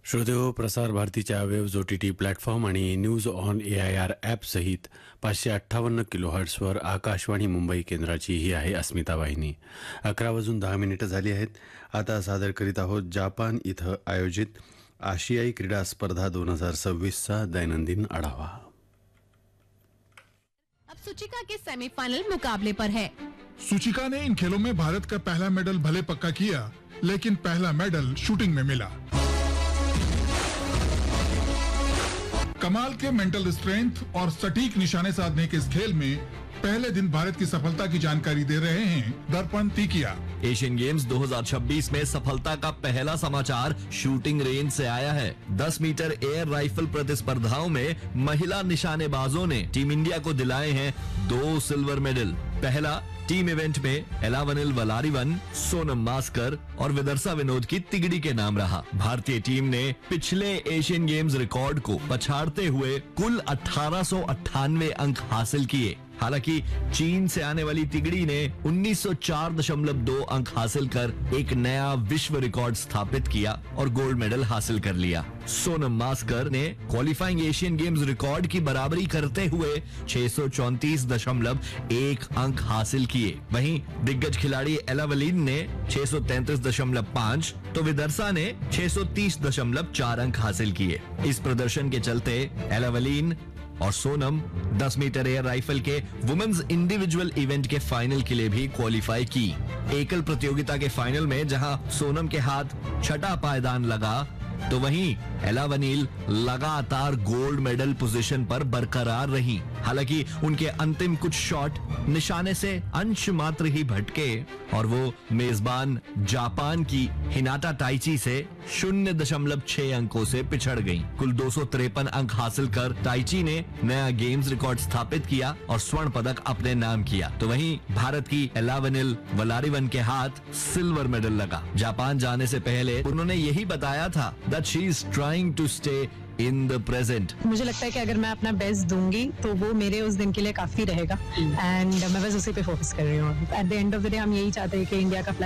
श्रोतेहो, प्रसार भारतीच्या waves OTT platform आणि न्यूज ऑन AIR ॲप सहित 558 किलोहर्ट्झवर आकाशवाणी मुंबई केंद्राची ही आहे अस्मिता वाहिनी. 11:10 झाली आहेत. आता सादर करीत आहोत जापान इथं आयोजित आशियाई क्रीडा स्पर्धा 2026चा दैनंदिन आढावा. अब सूचिका के सेमीफाइनल मुकाबले पर है. सूचिका ने इन खेलों में भारत का पहला मेडल भले पक्का किया, लेकिन पहला मेडल शूटिंग में मिला. कमाल के मेंटल स्ट्रेंथ और सटीक निशाने साधने के इस खेल में पहले दिन भारत की सफलता की जानकारी दे रहे हैं दर्पण तीकिया. एशियन गेम्स 2026 में सफलता का पहला समाचार शूटिंग रेंज से आया है. 10 मीटर एयर राइफल प्रतिस्पर्धाओं में महिला निशानेबाजों ने टीम इंडिया को दिलाए हैं 2 सिल्वर मेडल. पहला टीम इवेंट में एलावनिल वलारिवन, सोनम मास्कर और विदर्सा विनोद की तिगड़ी के नाम रहा. भारतीय टीम ने पिछले एशियन गेम्स रिकॉर्ड को पछाड़ते हुए कुल 1898 अंक हासिल किए. हालांकि चीन से आने वाली तिगड़ी ने 1904.2 अंक हासिल कर एक नया विश्व रिकॉर्ड स्थापित किया और गोल्ड मेडल हासिल कर लिया. सोनम मास्कर ने क्वालिफाइंग एशियन गेम्स रिकॉर्ड की बराबरी करते हुए 634.1 अंक हासिल किए. वहीं दिग्गज खिलाड़ी एलावलिन ने 633.5 तो विदर्सा ने 630.4 अंक हासिल किए. इस प्रदर्शन के चलते एलावलिन और सोनम 10 मीटर एयर राइफल के वुमेन्स इंडिविजुअल इवेंट के फाइनल के लिए भी क्वालिफाई की. एकल प्रतियोगिता के फाइनल में जहां सोनम के हाथ छठा पायदान लगा, तो वहीं एलावनील लगातार गोल्ड मेडल पोजीशन पर बरकरार रही. हालांकि उनके अंतिम कुछ शॉट निशाने से अंश मात्र ही भटके और वो मेजबान जापान की हिनाटा ताइची से 0.6 अंकों से पिछड़ गईं. कुल 253 अंक हासिल कर ताइची ने नया गेम्स रिकॉर्ड स्थापित किया और स्वर्ण पदक अपने नाम किया. तो वहीं भारत की एलावनिल वलारिवन के हाथ सिल्वर मेडल लगा. जापान जाने से पहले उन्होंने यही बताया था that she is trying to stay in the present. मुझे लगता है कि अगर मैं अपना बेस्ट दूंगी तो वो मेरे उस दिन के लिए काफी रहेगा एंड मैं बस उसी पे फोकस कर रही हूँ. At the end of the day हम यही चाहते हैं कि इंडिया का